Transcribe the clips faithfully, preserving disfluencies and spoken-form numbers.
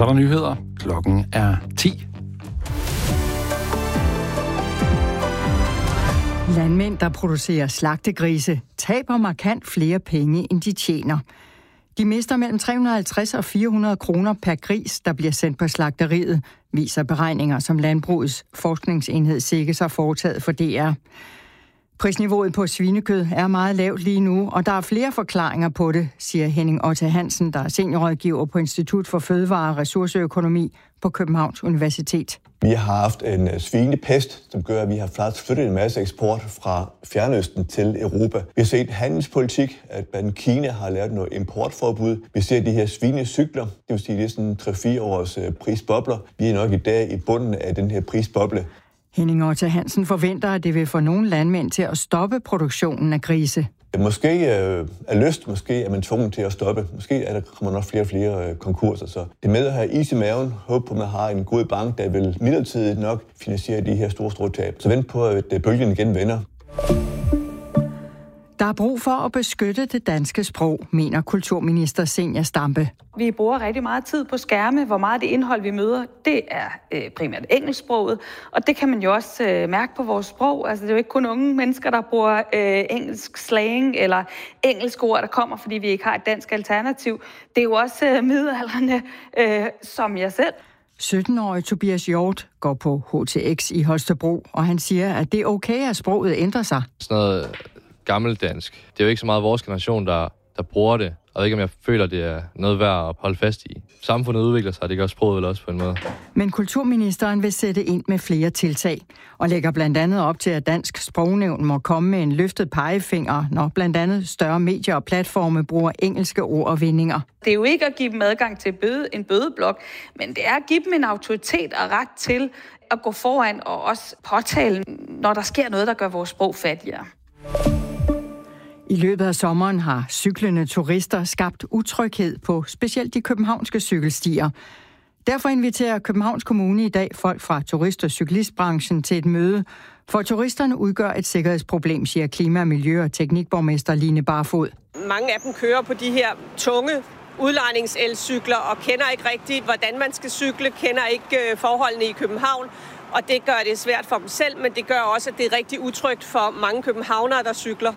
Så er der nyheder. Klokken er ti. Landmænd, der producerer slagtegrise, taber markant flere penge, end de tjener. De mister mellem tre hundrede og halvtreds og fire hundrede kroner per gris, der bliver sendt på slagteriet, viser beregninger, som Landbrugets forskningsenhed Sikkes har foretaget for D R. Prisniveauet på svinekød er meget lavt lige nu, og der er flere forklaringer på det, siger Henning Otte Hansen, der er seniorrådgiver på Institut for Fødevare og Ressourceøkonomi på Københavns Universitet. Vi har haft en svinepest, som gør, at vi har faktisk flyttet en masse eksport fra Fjernøsten til Europa. Vi har set handelspolitik, at blandt Kina har lavet noget importforbud. Vi ser de her svinecykler, det vil sige, det er sådan tre fire års prisbobler. Vi er nok i dag i bunden af den her prisboble. Henning Otte Hansen forventer, at det vil få nogle landmænd til at stoppe produktionen af grise. Måske øh, er lyst, måske er man tvunget til at stoppe. Måske er der kommer nok flere og flere øh, konkurser. Så det med at have is i maven, håb på, at man har en god bank, der vil midlertidigt nok finansiere de her store, store tab. Så vent på, at bølgen igen vender. Der er brug for at beskytte det danske sprog, mener kulturminister Zenia Stampe. Vi bruger rigtig meget tid på skærme. Hvor meget det indhold, vi møder, det er øh, primært engelsksproget. Og det kan man jo også øh, mærke på vores sprog. Altså, det er jo ikke kun unge mennesker, der bruger øh, engelsk slang eller engelske ord, der kommer, fordi vi ikke har et dansk alternativ. Det er jo også øh, midaldrende, øh, som jeg selv. sytten-årige Tobias Hjort går på H T X i Holstebro, og han siger, at det er okay, at sproget ændrer sig. Sådan noget gammeldansk. Det er jo ikke så meget vores generation, der, der bruger det. Og jeg ved ikke, om jeg føler, det er noget værd at holde fast i. Samfundet udvikler sig, det gør sproget vel også på en måde. Men kulturministeren vil sætte ind med flere tiltag, og lægger blandt andet op til, at Dansk Sprognævn må komme med en løftet pegefinger, når blandt andet større medier og platforme bruger engelske ord og vendinger. Det er jo ikke at give dem adgang til bøde, en bødeblok, men det er at give dem en autoritet og ret til at gå foran og også påtale, når der sker noget, der gør vores sprog fattigere. I løbet af sommeren har cyklende turister skabt utryghed på specielt de københavnske cykelstier. Derfor inviterer Københavns Kommune i dag folk fra turist- og cyklistbranchen til et møde, for turisterne udgør et sikkerhedsproblem, siger klima-, miljø- og teknikborgmester Line Barfod. Mange af dem kører på de her tunge udlejningselcykler og kender ikke rigtigt, hvordan man skal cykle, kender ikke forholdene i København. Og det gør det svært for dem selv, men det gør også, at det er rigtig utrygt for mange københavnere, der cykler.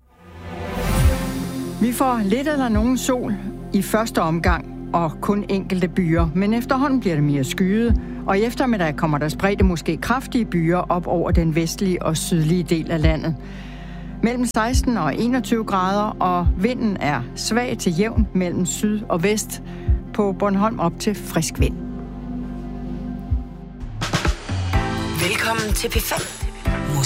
Vi får lidt eller nogen sol i første omgang og kun enkelte byer, men efterhånden bliver det mere skyet, og i eftermiddag kommer der spredte måske kraftige byer op over den vestlige og sydlige del af landet. Mellem seksten og enogtyve grader, og vinden er svag til jævn mellem syd og vest, på Bornholm op til frisk vind. Velkommen til P fem.